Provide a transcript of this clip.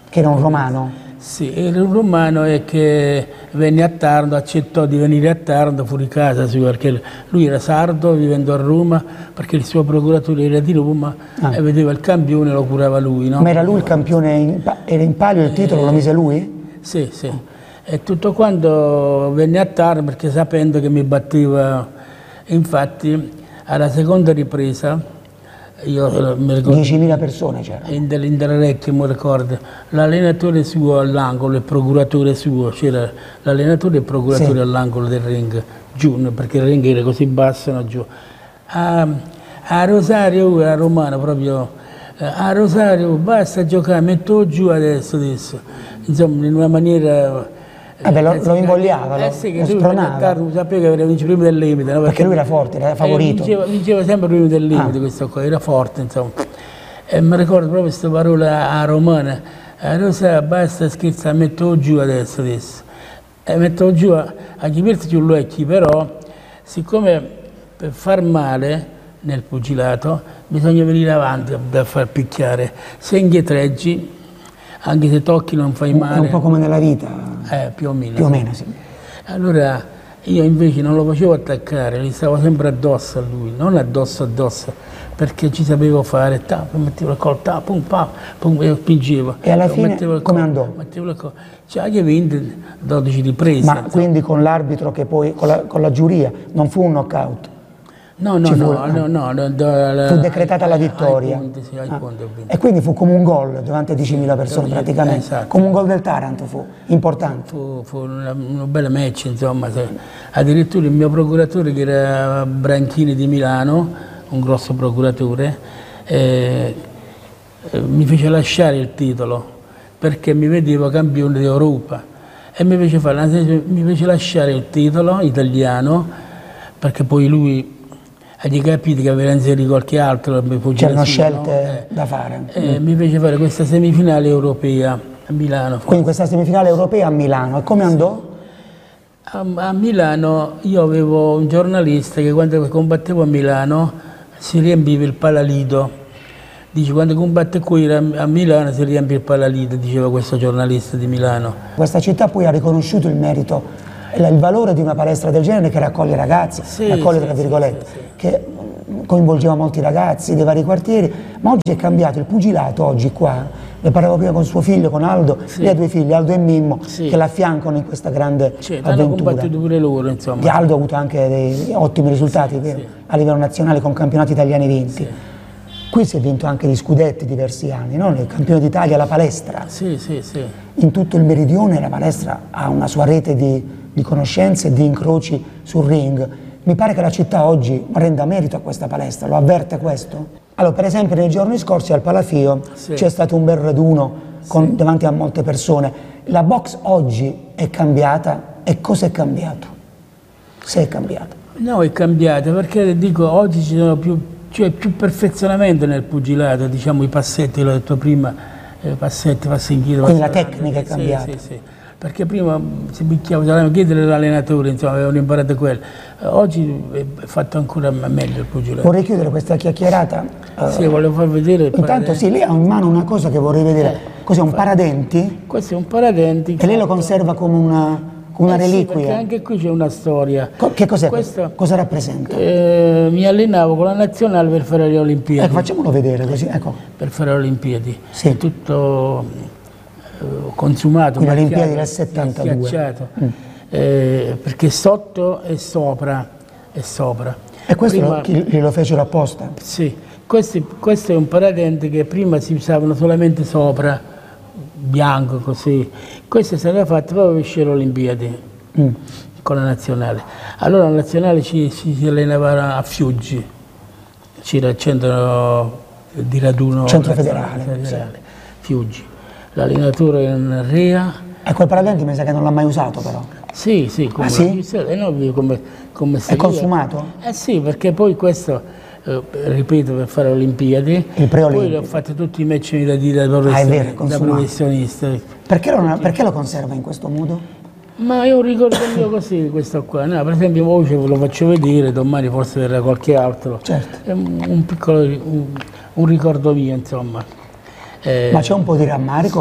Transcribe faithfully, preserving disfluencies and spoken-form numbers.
Che era un romano? Sì, era un romano e che venne a Taranto, accettò di venire a Taranto fuori casa sua, perché lui era sardo, vivendo a Roma, perché il suo procuratore era di Roma ah. e vedeva il campione e lo curava lui. No? Ma era lui il campione, in, era in palio il titolo, eh, lo mise lui? Sì, sì. E tutto quanto venne a Taranto perché sapendo che mi batteva, infatti alla seconda ripresa, io mi ricordo, diecimila persone c'erano. In dell'Interrecchio mi ricordo, l'allenatore suo all'angolo, il procuratore suo, c'era l'allenatore e il procuratore sì. all'angolo del ring, giù, perché il ring era così basso, no, giù. A, a Rosario, a Romano proprio, a Rosario basta giocare, metto giù adesso, adesso. Insomma, in una maniera... Eh beh, lo, lo invogliava, eh lo, sì, lo spronava. Lui sapeva che aveva vinto prima del limite. No? Perché, perché lui era forte, era favorito. Eh, vinceva, vinceva sempre prima del limite, ah. questo qua, era forte, insomma. E mi ricordo proprio questa parola a Romana, a Rosa, basta scherzare, metto giù adesso, adesso. E metto giù a, a chiamirti giù l'occhio, però, siccome per far male nel pugilato, bisogna venire avanti da far picchiare. Se indietreggi, anche se tocchi non fai male. È un po' come nella vita. Eh, più o meno. Più o meno, sì. Allora, io invece non lo facevo attaccare, gli stavo sempre addosso a lui, non addosso addosso, perché ci sapevo fare, ta, mettevo il collo, ta, pum, pa, pum, e spingevo. E alla fine come collo, andò? Mettevo il collo. Cioè, io vinto dodici riprese. Ma quindi con l'arbitro che poi, con la, con la giuria, non fu un knockout? No, no, no, no, no, no, no, no, fu decretata ai, la vittoria. Ai punti, sì, ai ah. punti, e quindi fu come un gol davanti a diecimila persone eh, praticamente, esatto. come un gol del Taranto fu, importante. Fu, fu una, una bella match, insomma. Addirittura il mio procuratore, che era Branchini di Milano, un grosso procuratore, eh, eh, mi fece lasciare il titolo perché mi vedeva campione d'Europa e mi fece, fare, mi fece lasciare il titolo italiano perché poi lui hai capito che aveva inserito qualche altro. C'erano scelte no? da fare. Eh, mm. Mi fece fare questa semifinale europea a Milano. Quindi questa semifinale europea a Milano, e come andò? A, a Milano io avevo un giornalista che quando combattevo a Milano si riempiva il Palalido. Dice, quando combatte qui a Milano si riempie il Palalido, diceva questo giornalista di Milano. Questa città poi ha riconosciuto il merito, il valore di una palestra del genere che raccoglie ragazzi, sì, raccoglie sì, tra virgolette, sì, sì. che coinvolgeva molti ragazzi dei vari quartieri, ma oggi è cambiato, il pugilato oggi qua, ne parlavo prima con suo figlio, con Aldo, sì. lei ha due figli, Aldo e Mimmo, sì. che l'affiancano in questa grande sì, avventura. Hanno combattuto pure loro, insomma. Di Aldo ha avuto anche dei ottimi risultati sì, sì. a livello nazionale con campionati italiani vinti. Sì. Qui si è vinto anche gli scudetti diversi anni, no? Il campione d'Italia, la palestra. Sì, sì, sì. In tutto il meridione la palestra ha una sua rete di, di conoscenze e di incroci sul ring. Mi pare che la città oggi renda merito a questa palestra, lo avverte questo? Allora, per esempio, nei giorni scorsi al Palafio sì. c'è stato un bel raduno con, sì. davanti a molte persone. La box oggi è cambiata e cosa è cambiato? Se è cambiata? No, è cambiata perché dico oggi ci sono più, cioè, più perfezionamento nel pugilato, diciamo i passetti, l'ho detto prima, eh, passetti, passi in giro. Quindi la tecnica è cambiata? Sì, sì, sì. Perché prima si picchiava, dovevamo chiedere all'allenatore, insomma, avevano imparato quello. Oggi è fatto ancora meglio il pugilato. Vorrei chiudere questa chiacchierata. Sì, uh, volevo far vedere. Intanto sì, lei ha in mano una cosa che vorrei vedere. Eh, Cos'è, un paradenti? Questo è un paradenti. E lei lo conserva come una, come una eh reliquia? Sì, perché anche qui c'è una storia. Co che cos'è? Questo, cosa rappresenta? Eh, mi allenavo con la nazionale per fare le Olimpiadi. Ecco, facciamolo vedere così, ecco. Per fare le Olimpiadi. Sì. È tutto consumato, le Olimpiadi del settantadue, schiacciato, mm. eh, perché sotto e sopra, e sopra. E questo prima, lo, glielo fecero apposta? Sì, questo, questo è un paradente che prima si usavano solamente sopra, bianco così, questo è stato fatto proprio per uscire le Olimpiadi mm. con la nazionale. Allora la nazionale ci, ci si allenava a Fiuggi, c'era il centro di raduno centro federale, federale sì. Fiuggi. L'allenatore è un Rea. E quel paradente mi sa che non l'ha mai usato però. Sì, sì, come, ah, sì? Eh, no, come, come è consumato? Eh sì, perché poi questo, eh, ripeto, per fare le Olimpiadi, poi le ho fatte tutti i match da dire da professionista. Ah, professionista. Perché, non, perché lo conserva in questo modo? Ma io ricordo mio così questo qua, no, per esempio oggi ve lo faccio vedere, domani forse verrà qualche altro. Certo. È un, un piccolo un, un ricordo mio, insomma. Eh, Ma c'è un po' di rammarico